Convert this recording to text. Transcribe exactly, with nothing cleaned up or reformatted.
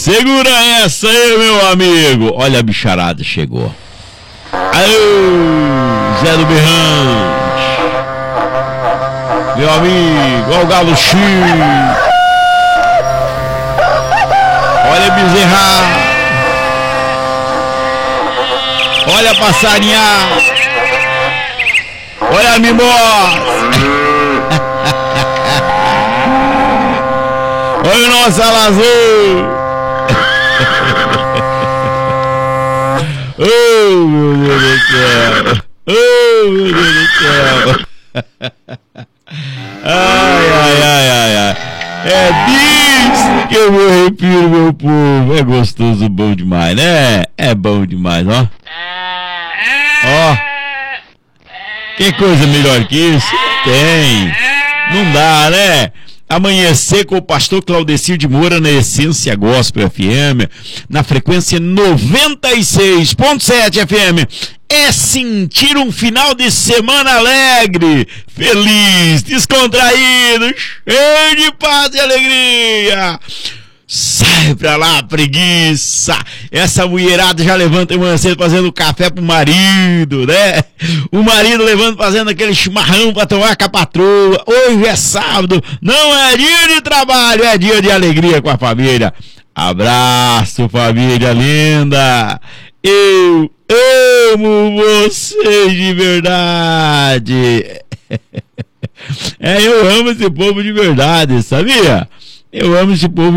Segura essa aí, meu amigo. Olha, a bicharada chegou. Aô, Zé do Berrante, meu amigo. Olha o Galo X. Olha a bezerra. Olha a passarinhar. Olha a mimosa. Olha o nosso alazão. Oh, meu Deus do céu. Oh, meu Deus do céu. Ai, ai, ai, ai, ai. É disso que eu me arrepio, meu povo. É gostoso, bom demais, né? É bom demais, ó. Ó. Tem coisa melhor que isso? Tem. Não dá, né? Amanhecer com o pastor Claudecir de Moura na Essência Gospel F M, na frequência noventa e seis ponto sete F M. É sentir um final de semana alegre, feliz, descontraído, cheio de paz e alegria. Sai pra lá, preguiça. Essa mulherada já levanta de manhã cedo fazendo café pro marido, né? O marido levanta fazendo aquele chimarrão pra tomar com a patroa. Hoje é sábado, não é dia de trabalho, é dia de alegria com a família. Abraço, família linda. Eu amo vocês de verdade. É, eu amo esse povo de verdade, sabia? Eu amo esse povo